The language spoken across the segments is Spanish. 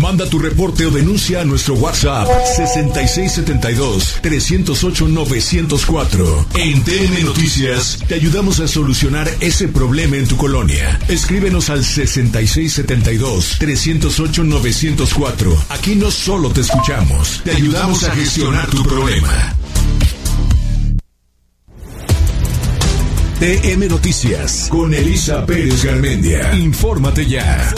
Manda tu reporte o denuncia a nuestro WhatsApp 6672-308-904. En TN Noticias te ayudamos a solucionar ese problema en tu colonia. Escríbenos al 6672-308-904. Aquí no solo te escuchamos, te ayudamos a gestionar tu problema. TN Noticias con Elisa Pérez Garmendia. Infórmate ya.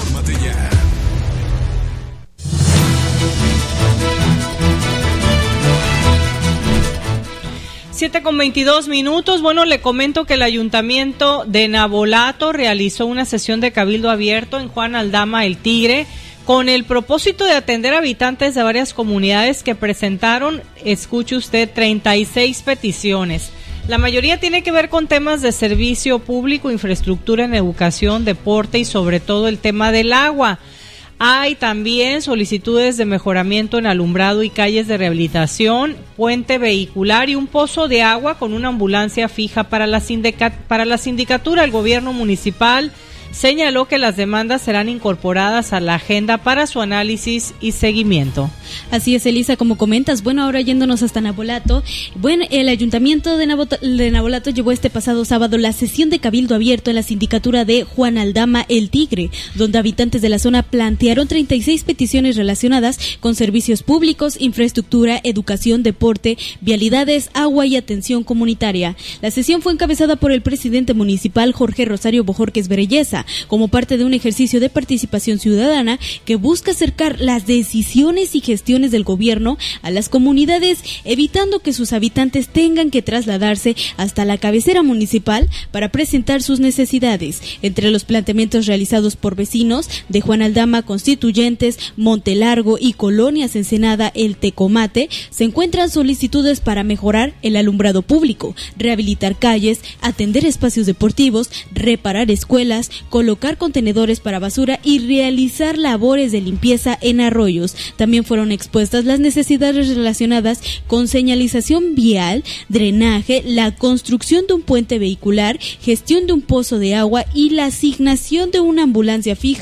7:22. Bueno, le comento que el Ayuntamiento de Navolato realizó una sesión de cabildo abierto en Juan Aldama El Tigre con el propósito de atender a habitantes de varias comunidades que presentaron, escuche usted, 36 peticiones. La mayoría tiene que ver con temas de servicio público, infraestructura en educación, deporte y sobre todo el tema del agua. Hay también solicitudes de mejoramiento en alumbrado y calles de rehabilitación, puente vehicular y un pozo de agua con una ambulancia fija para la sindicatura. El gobierno municipal señaló que las demandas serán incorporadas a la agenda para su análisis y seguimiento. Así es, Elisa, como comentas. Bueno, ahora yéndonos hasta Navolato. Bueno, el Ayuntamiento de Navolato llevó este pasado sábado la sesión de cabildo abierto en la sindicatura de Juan Aldama El Tigre, donde habitantes de la zona plantearon 36 peticiones relacionadas con servicios públicos, infraestructura, educación, deporte, vialidades, agua y atención comunitaria. La sesión fue encabezada por el presidente municipal Jorge Rosario Bojorquez Berelleza, como parte de un ejercicio de participación ciudadana que busca acercar las decisiones y gestiones del gobierno a las comunidades, evitando que sus habitantes tengan que trasladarse hasta la cabecera municipal para presentar sus necesidades. Entre los planteamientos realizados por vecinos de Juan Aldama, Constituyentes, Montelargo y Colonias Ensenada, El Tecomate, se encuentran solicitudes para mejorar el alumbrado público, rehabilitar calles, atender espacios deportivos, reparar escuelas, colocar contenedores para basura y realizar labores de limpieza en arroyos. También fueron expuestas las necesidades relacionadas con señalización vial, drenaje, la construcción de un puente vehicular, gestión de un pozo de agua y la asignación de una ambulancia fija